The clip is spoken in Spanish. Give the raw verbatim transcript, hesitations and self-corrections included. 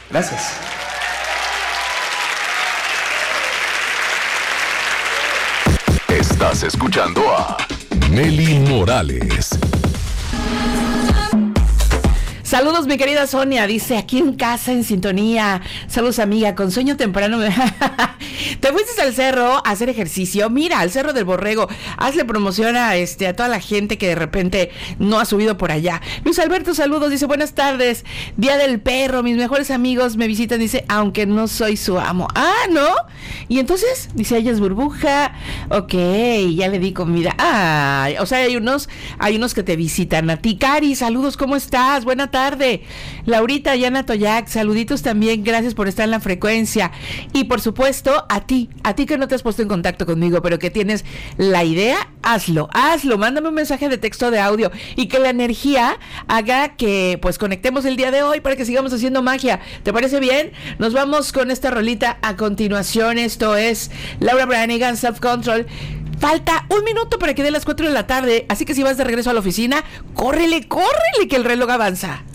Gracias. Estás escuchando a Nelly Morales. Saludos, mi querida Sonia, dice, aquí en casa, en sintonía. Saludos, amiga, con sueño temprano. ¿Te fuiste al cerro a hacer ejercicio? Mira, al Cerro del Borrego. Hazle promoción a, este, a toda la gente que de repente no ha subido por allá. Luis Alberto, saludos, dice, buenas tardes. Día del perro, mis mejores amigos me visitan, dice, aunque no soy su amo. Ah, ¿no? Y entonces, dice, ella es burbuja. Ok, ya le di comida. Ah, o sea, hay unos, hay unos que te visitan. A ti, Cari, saludos, ¿cómo estás? Buena tarde. Laurita, Yana Toyac, saluditos también, gracias por estar en la frecuencia. Y por supuesto, a ti, a ti que no te has puesto en contacto conmigo, pero que tienes la idea, hazlo, hazlo, mándame un mensaje de texto, de audio, y que la energía haga que pues conectemos el día de hoy para que sigamos haciendo magia. ¿Te parece bien? Nos vamos con esta rolita a continuación. Esto es Laura Branigan, Self Control. Falta un minuto para que dé las cuatro de la tarde, así que si vas de regreso a la oficina, córrele, córrele, que el reloj avanza.